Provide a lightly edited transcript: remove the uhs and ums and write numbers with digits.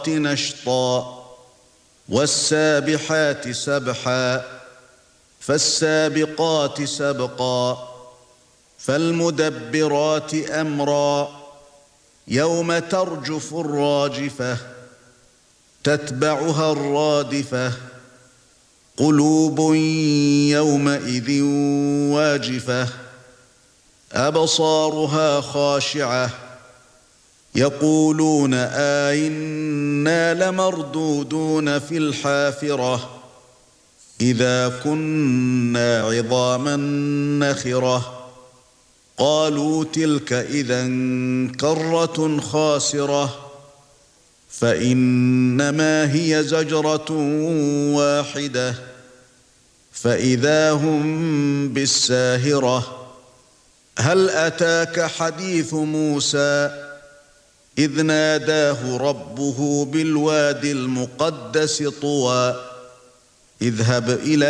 نشطا والسابحات سبحا فالسابقات سبقا فالمدبرات أمرا يوم ترجف الراجفة تتبعها الرادفة قلوب يومئذ واجفة أبصارها خاشعة يقولون أئنا لمردودون في الحافرة إذا كنا عظاما نخرة قالوا تلك إذا كرة خاسرة فإنما هي زجرة واحدة فإذا هم بالساهرة هل أتاك حديث موسى إذ ناداه ربه بالوادي المقدس طوى اذهب إلى